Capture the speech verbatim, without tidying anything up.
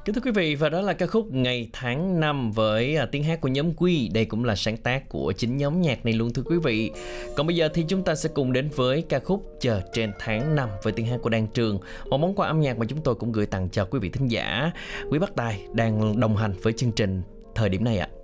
Kính thưa quý vị, và đó là ca khúc Ngày tháng năm với à, tiếng hát của nhóm Quy. Đây cũng là sáng tác của chính nhóm nhạc này luôn thưa quý vị. Còn bây giờ thì chúng ta sẽ cùng đến với ca khúc Chờ trên tháng năm với tiếng hát của Đan Trường, một món quà âm nhạc mà chúng tôi cũng gửi tặng cho quý vị thính giả. Quý bác tài đang đồng hành với chương trình thời điểm này ạ.